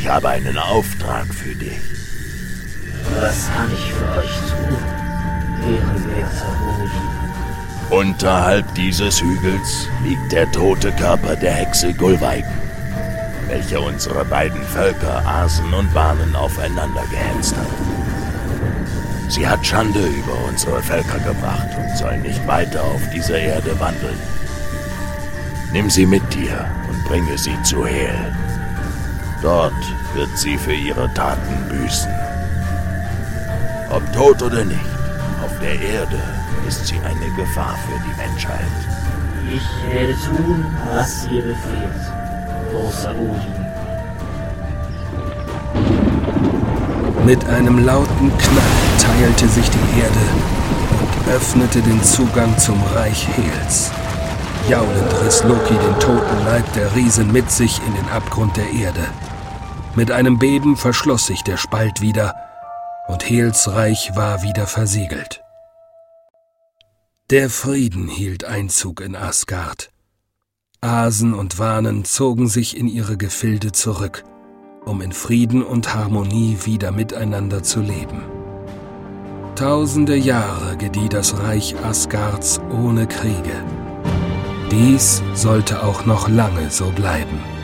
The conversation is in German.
habe einen Auftrag für dich. Was kann ich für euch tun, ehrenwerter Odin? Unterhalb dieses Hügels liegt der tote Körper der Hexe Gulveiken, welche unsere beiden Völker Asen und Wanen aufeinander gehetzt hat. Sie hat Schande über unsere Völker gebracht und soll nicht weiter auf dieser Erde wandeln. Nimm sie mit dir und bringe sie zu Hel. Dort wird sie für ihre Taten büßen. Ob tot oder nicht, auf der Erde ist sie eine Gefahr für die Menschheit. Ich werde tun, was ihr befehlt, großer Odin. Mit einem lauten Knall teilte sich die Erde und öffnete den Zugang zum Reich Hels. Jaulend riss Loki den toten Leib der Riesen mit sich in den Abgrund der Erde. Mit einem Beben verschloss sich der Spalt wieder und Hels Reich war wieder versiegelt. Der Frieden hielt Einzug in Asgard. Asen und Wanen zogen sich in ihre Gefilde zurück, um in Frieden und Harmonie wieder miteinander zu leben. Tausende Jahre gedieh das Reich Asgards ohne Kriege. Dies sollte auch noch lange so bleiben.